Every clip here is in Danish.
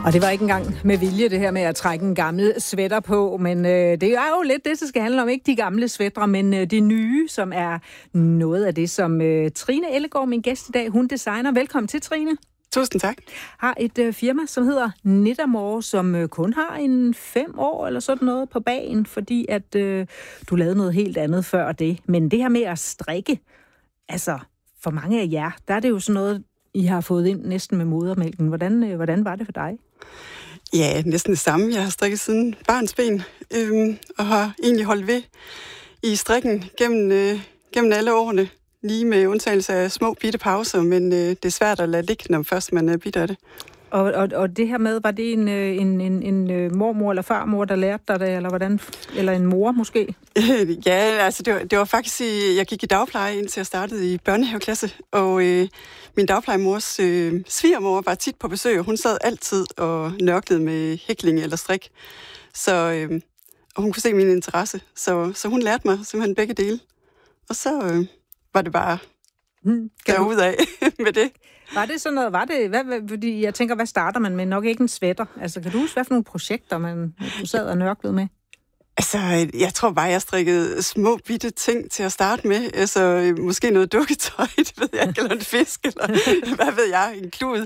Og det var ikke engang med vilje, det her med at trække en gammel sweater på, men det er jo lidt det, der skal handle om. Ikke de gamle sweatere, men de nye, som er noget af det, som Trine Ellegaard, min gæst i dag, hun designer. Velkommen til, Trine. Tusind tak. Har et firma, som hedder Knittermore, som kun har en 5 år eller sådan noget på bagen, fordi at du lavede noget helt andet før det. Men det her med at strikke, altså for mange af jer, der er det jo sådan noget, I har fået ind næsten med modermælken. Hvordan var det for dig? Ja, næsten det samme. Jeg har strikket siden barnsben, og har egentlig holdt ved i strikken gennem alle årene. Lige med undtagelse af små bitte pauser, men det er svært at lade ligge, når først man er bidt af det. Og det her med, var det en mormor eller farmor, der lærte dig det, eller hvordan? Eller en mor måske? Ja, altså det var faktisk, jeg gik i dagpleje, indtil jeg startede i børnehaveklasse, og min dagplejemors svigermor var tit på besøg, og hun sad altid og nørklede med hækling eller strik. Så og hun kunne se min interesse, så hun lærte mig simpelthen begge dele. Og så var det bare derudad med det. Var det sådan noget, fordi jeg tænker, hvad starter man med? Nok ikke en sweater. Altså, kan du huske, hvad for nogle projekter, du sad og nørklede med? Altså, jeg tror bare, jeg strikkede små bitte ting til at starte med. Altså, måske noget dukketøj, det ved jeg ikke, eller en fisk, eller hvad ved jeg, en klud.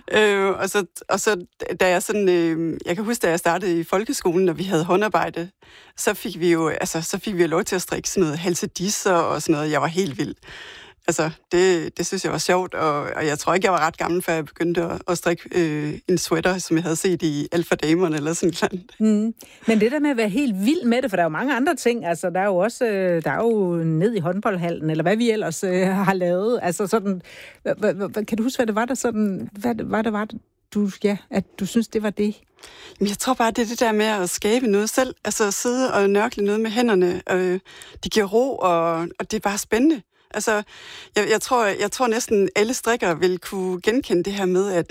Og så da jeg sådan, jeg kan huske, da jeg startede i folkeskolen, og vi havde håndarbejde, så fik vi jo lov til at strikke sådan noget halsedisser og sådan noget. Jeg var helt vild. Altså, det synes jeg var sjovt, og jeg tror ikke, jeg var ret gammel, før jeg begyndte at strikke en sweater, som jeg havde set i Alfa Damerne eller sådan noget. Men det der med at være helt vild med det, for der er jo mange andre ting, altså der er jo også, der er jo ned i håndboldhallen, eller hvad vi ellers har lavet, altså sådan, kan du huske, hvad det var der sådan, at du synes, det var det? Jamen, jeg tror bare, det er det der med at skabe noget selv, altså at sidde og nørkle noget med hænderne, det giver ro, og det er bare spændende. Altså, jeg tror næsten alle strikkere vil kunne genkende det her med, at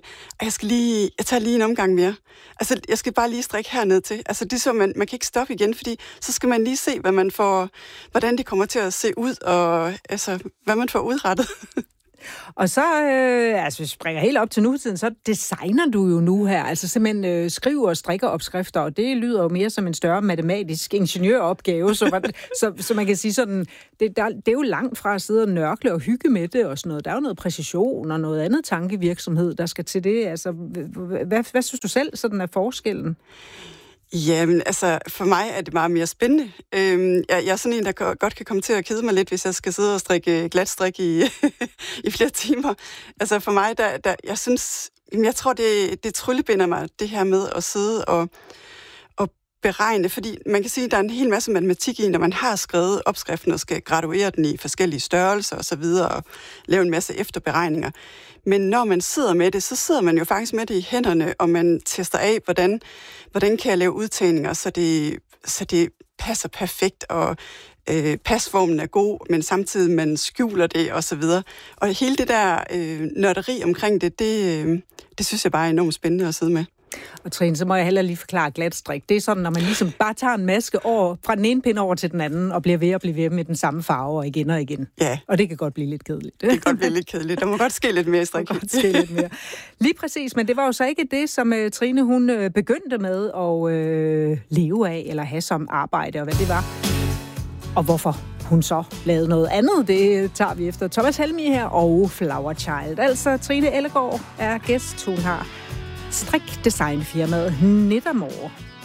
jeg tager lige en omgang mere. Altså, jeg skal bare lige strikke herned til. Altså, det er så, man kan ikke stoppe igen, fordi så skal man lige se, hvordan det kommer til at se ud, og altså, hvad man får udrettet. Og så, hvis vi springer helt op til nutiden, så designer du jo nu her, altså simpelthen skriver og strikker opskrifter, og det lyder jo mere som en større matematisk ingeniøropgave, så man kan sige sådan, det er jo langt fra at sidde og nørkle og hygge med det og sådan noget. Der er jo noget præcision og noget andet tankevirksomhed, der skal til det. Altså, hvad synes du selv sådan er forskellen? Jamen, altså, for mig er det meget mere spændende. Jeg er sådan en, der godt kan komme til at kede mig lidt, hvis jeg skal sidde og strikke glatstrik i flere timer. Altså, for mig, jeg tror, det tryllebinder mig, det her med at sidde og beregne, fordi man kan sige, at der er en hel masse matematik i, når man har skrevet opskriften og skal graduere den i forskellige størrelser og så videre, og lave en masse efterberegninger. Men når man sidder med det, så sidder man jo faktisk med det i hænderne, og man tester af, hvordan kan jeg lave udtagninger, så det passer perfekt, og pasformen er god, men samtidig man skjuler det og så videre. Og hele det der nørderi omkring det synes jeg bare er enormt spændende at sidde med. Og Trine, så må jeg heller lige forklare glatstrik. Det er sådan, når man ligesom bare tager en maske fra den ene pind over til den anden, og bliver ved med den samme farve og igen og igen. Ja. Og det kan godt blive lidt kedeligt. Det kan godt blive lidt kedeligt. Der må godt ske lidt mere i strik. Lige præcis, men det var jo så ikke det, som Trine hun begyndte med at leve af, eller have som arbejde, og hvad det var. Og hvorfor hun så lavede noget andet, det tager vi efter Thomas Helmig her og Flower Child. Altså, Trine Ellegaard er gæst. Hun har strikdesignfirmaet Knittermore.